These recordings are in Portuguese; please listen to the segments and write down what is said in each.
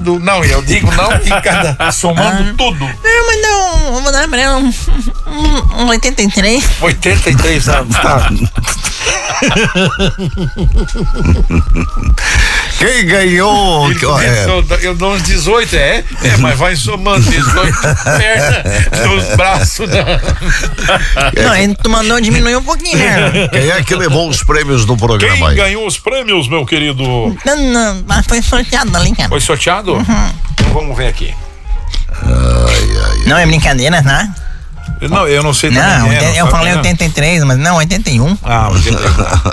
somando, não, eu digo não em cada, somando tudo. Não, mas não, vou dar pra ela um 83. 83 anos, tá. Quem ganhou? Eu dou uns 18, mas vai somando 18 pernas nos braços, não. Não, ele mandou diminuir um pouquinho, né? Quem é que levou os prêmios do programa Quem aí? ganhou os prêmios, meu querido? Não, mas foi sorteado ali, cara. Foi sorteado? Então vamos ver aqui. Não, é brincadeira, tá? Não, eu não sei Não, também. eu falei 83, mas não, 81. Ah, 81.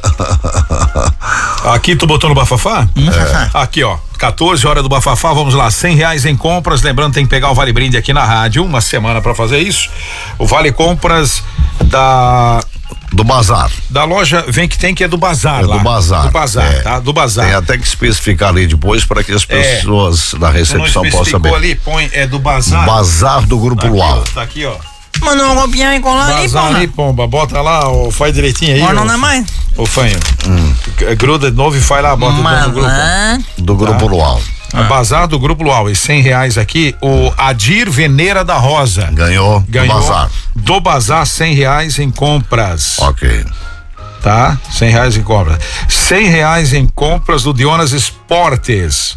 Aqui tu botou no Bafafá? Aqui, ó, 14 horas do Bafafá, vamos lá, R$100 em compras, lembrando, tem que pegar o Vale Brinde aqui na rádio, uma semana pra fazer isso. O Vale Compras do Bazar. Da loja Vem Que Tem, que é do Bazar lá. Do Bazar. Do Bazar, tá? Do Bazar. Tem até que especificar ali depois para que as pessoas da recepção possam saber. Ali, põe, é do Bazar. Bazar do Grupo Luau. Tá aqui, ó. Mandou uma copiar e colar ali, Bazar ali, pomba, bota lá, faz direitinho aí. Não dá mais. Ô, Fanho, gruda de novo e faz lá, bota no grupo. Do Grupo Luau. Bazar do Grupo Luau, e R$100 aqui, o Adir Veneira da Rosa. Ganhou do Bazar. Do Bazar, R$100 em compras. Ok. Tá? R$100 em compras. R$100 em compras do Dionas Esportes.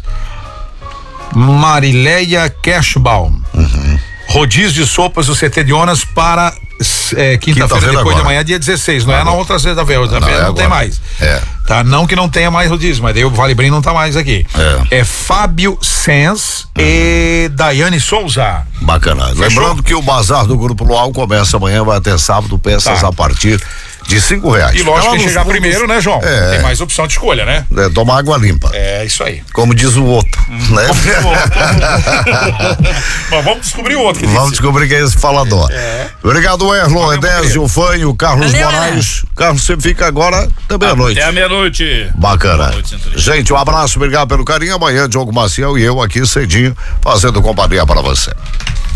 Marileia Cashbaum. Rodízio de sopas do CT Dionas para quinta-feira depois agora. De amanhã, dia 16. Não é na outra sexta-feira, não tem mais. Tá? Não que não tenha mais rodízio, mas daí o Vale Brinde não tá mais aqui. É Fábio Sens e Daiane Souza. Bacana. Fechou? Lembrando que o Bazar do Grupo Luau começa amanhã, vai até sábado, peças a partir de R$5. E lógico, quem chegar primeiro, né, João? Tem mais opção de escolha, né? Tomar água limpa. É isso aí. Como diz o outro, né? Mas vamos descobrir o outro. Vamos descobrir quem é esse falador. Obrigado, Erlon, Edésio, Fanho, Carlos Moraes. Carlos, você fica agora também à noite. Até a meia-noite. Bacana. Gente, um abraço, obrigado pelo carinho. Amanhã, Diogo Maciel e eu aqui cedinho, fazendo companhia para você.